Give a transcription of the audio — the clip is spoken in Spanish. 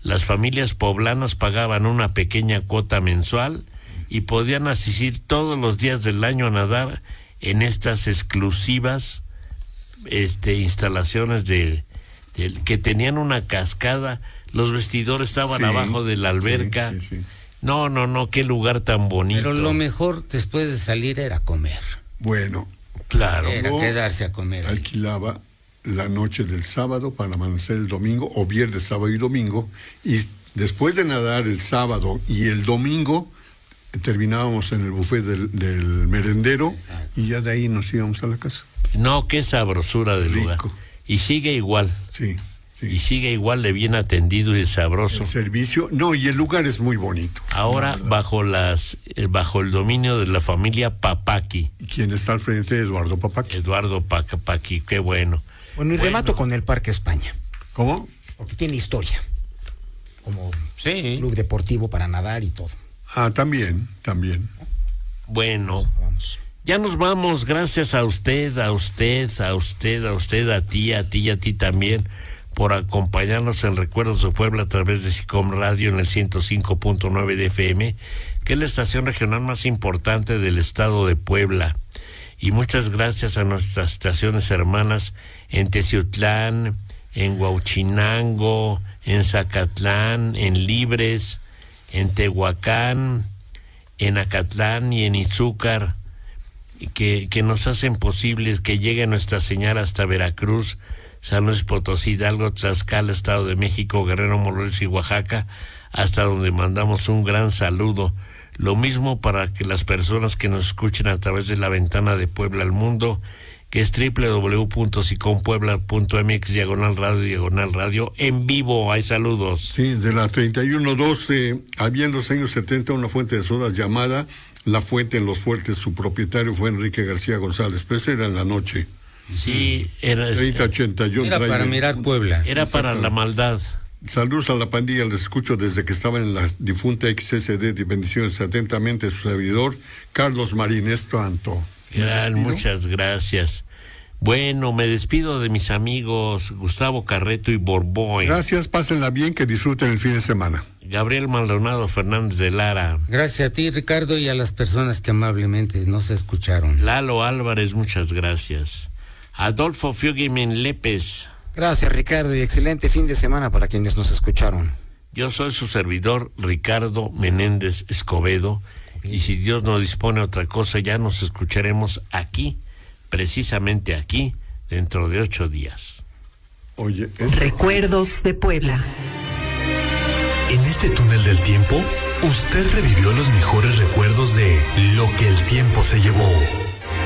las familias poblanas pagaban una pequeña cuota mensual y podían asistir todos los días del año a nadar en estas exclusivas instalaciones que tenían una cascada. Los vestidores estaban abajo de la alberca. Sí. No, qué lugar tan bonito. Pero lo mejor después de salir era comer. Bueno, claro. Era quedarse a comer. Alquilaba la noche del sábado para amanecer el domingo, o viernes, sábado y domingo, y después de nadar el sábado y el domingo, terminábamos en el buffet del merendero. Exacto. Y ya de ahí nos íbamos a la casa. No, qué sabrosura de lugar. Y sigue igual. Sí. Y sigue igual de bien atendido y de sabroso. El servicio, y el lugar es muy bonito. Ahora bajo el dominio de la familia Papaki. ¿Y quién está al frente? Eduardo Papaki. Eduardo Papaki, qué bueno. Bueno, y remato con el Parque España. ¿Cómo? Porque tiene historia. Como club deportivo para nadar y todo. También. Bueno, vamos. Ya nos vamos, gracias a usted, a ti y a ti también, por acompañarnos en Recuerdos de Puebla a través de SICOM Radio en el 105.9 de FM, que es la estación regional más importante del estado de Puebla. Y muchas gracias a nuestras estaciones hermanas en Teciutlán, en Huauchinango, en Zacatlán, en Libres, en Tehuacán, en Acatlán y en Izúcar, que nos hacen posibles que llegue nuestra señal hasta Veracruz, San Luis Potosí, Hidalgo, Tlaxcala, Estado de México, Guerrero, Morelos y Oaxaca, hasta donde mandamos un gran saludo. Lo mismo para que las personas que nos escuchen a través de la ventana de Puebla al mundo, que es www.sicompuebla.mx/radio en vivo. Hay saludos. Sí, de la 3112, había en los años 70 una fuente de sodas llamada La Fuente en Los Fuertes. Su propietario fue Enrique García González, pero eso era en la noche. Sí, era 3081. Era para mirar Puebla. Era para la maldad. Saludos a la pandilla, les escucho desde que estaba en la difunta XSD, y bendiciones atentamente su servidor, Carlos Marín. Tanto. Muchas gracias. Bueno, me despido de mis amigos Gustavo Carreto y Borboy. Gracias, pásenla bien, que disfruten el fin de semana. Gabriel Maldonado Fernández de Lara. Gracias a ti, Ricardo, y a las personas que amablemente nos escucharon. Lalo Álvarez, muchas gracias. Adolfo Fioguimen Lépez. Gracias, Ricardo, y excelente fin de semana para quienes nos escucharon. Yo soy su servidor, Ricardo Menéndez Escobedo, y si Dios nos dispone otra cosa, ya nos escucharemos aquí, precisamente aquí, dentro de 8 días. Oye, Recuerdos de Puebla. En este túnel del tiempo, usted revivió los mejores recuerdos de lo que el tiempo se llevó.